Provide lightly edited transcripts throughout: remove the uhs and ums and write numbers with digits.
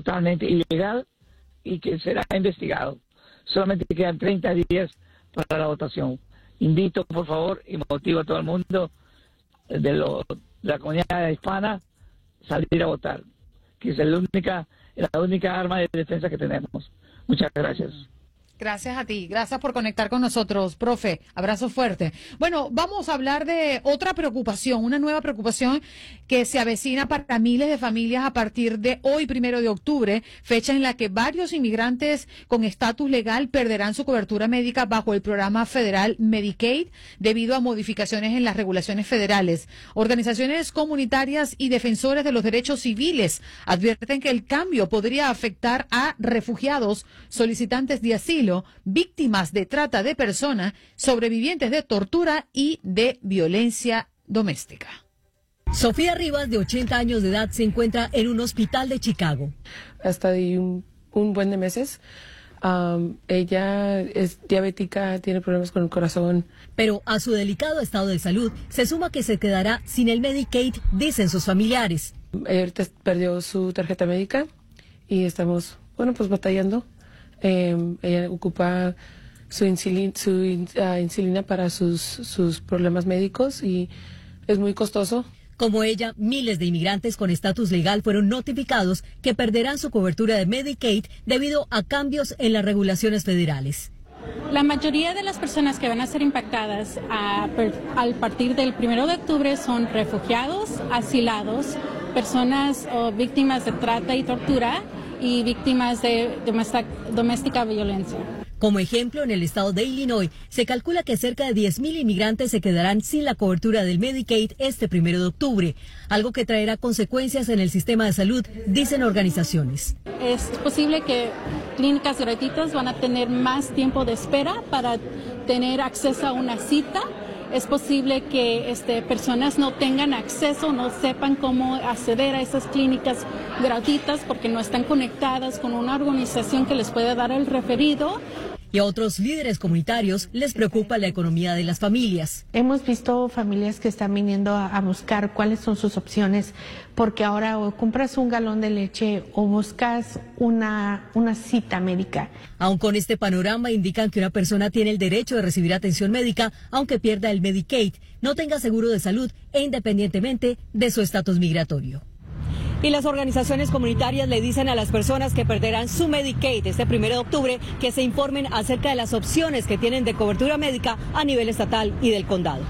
totalmente ilegal y que será investigado. Solamente quedan 30 días para la votación. Invito, por favor, y motivo a todo el mundo de la comunidad hispana a salir a votar, que es la única arma de defensa que tenemos. Muchas gracias. Gracias a ti, gracias por conectar con nosotros, profe, abrazo fuerte. Bueno, vamos a hablar de otra preocupación, una nueva preocupación que se avecina para miles de familias a partir de hoy, 1 de octubre, fecha en la que varios inmigrantes con estatus legal perderán su cobertura médica bajo el programa federal Medicaid debido a modificaciones en las regulaciones federales. Organizaciones comunitarias y defensores de los derechos civiles advierten que el cambio podría afectar a refugiados, solicitantes de asilo, víctimas de trata de personas, sobrevivientes de tortura y de violencia doméstica. Sofía Rivas, de 80 años de edad, se encuentra en un hospital de Chicago. Hasta ahí un buen de meses. Ella es diabética, tiene problemas con el corazón. Pero a su delicado estado de salud se suma que se quedará sin el Medicaid, dicen sus familiares. Ahorita perdió su tarjeta médica y estamos, pues batallando. Ella ocupa su insulina para sus problemas médicos y es muy costoso. Como ella, miles de inmigrantes con estatus legal fueron notificados que perderán su cobertura de Medicaid debido a cambios en las regulaciones federales. La mayoría de las personas que van a ser impactadas al partir del 1 de octubre son refugiados, asilados, personas víctimas de trata y tortura y víctimas de doméstica violencia. Como ejemplo, en el estado de Illinois, se calcula que cerca de 10,000 inmigrantes se quedarán sin la cobertura del Medicaid este 1 de octubre, algo que traerá consecuencias en el sistema de salud, dicen organizaciones. Es posible que clínicas gratuitas van a tener más tiempo de espera para tener acceso a una cita. Es posible que personas no tengan acceso, no sepan cómo acceder a esas clínicas gratuitas porque no están conectadas con una organización que les pueda dar el referido. Y a otros líderes comunitarios les preocupa la economía de las familias. Hemos visto familias que están viniendo a buscar cuáles son sus opciones, porque ahora o compras un galón de leche o buscas una cita médica. Aun con este panorama indican que una persona tiene el derecho de recibir atención médica aunque pierda el Medicaid, no tenga seguro de salud e independientemente de su estatus migratorio. Y las organizaciones comunitarias le dicen a las personas que perderán su Medicaid este 1 de octubre que se informen acerca de las opciones que tienen de cobertura médica a nivel estatal y del condado.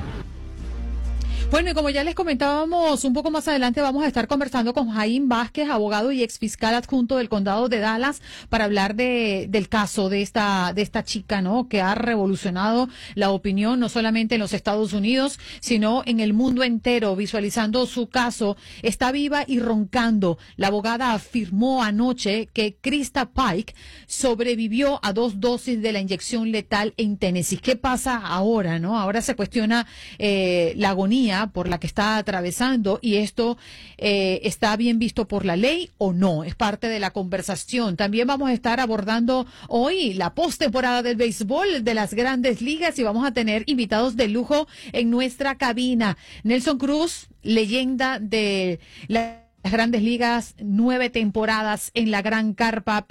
Bueno, y como ya les comentábamos, un poco más adelante vamos a estar conversando con Jaime Vázquez, abogado y exfiscal adjunto del condado de Dallas, para hablar del caso de esta chica, ¿no? Que ha revolucionado la opinión no solamente en los Estados Unidos, sino en el mundo entero, visualizando su caso. Está viva y roncando. La abogada afirmó anoche que Krista Pike sobrevivió a 2 dosis de la inyección letal en Tennessee. ¿Qué pasa ahora, no? Ahora se cuestiona la agonía por la que está atravesando y esto está bien visto por la ley o no, es parte de la conversación. También vamos a estar abordando hoy la postemporada del béisbol de las Grandes Ligas y vamos a tener invitados de lujo en nuestra cabina. Nelson Cruz, leyenda de las Grandes Ligas, 19 temporadas en la Gran Carpa,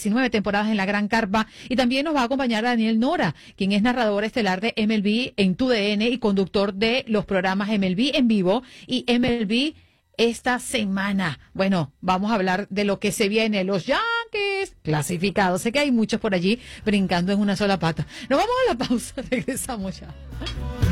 y también nos va a acompañar Daniel Nora, quien es narrador estelar de MLB en TUDN y conductor de los programas MLB en vivo y MLB esta semana. Bueno, vamos a hablar de lo que se viene, los Yankees clasificados. Sé que hay muchos por allí brincando en una sola pata. Nos vamos a la pausa, regresamos ya.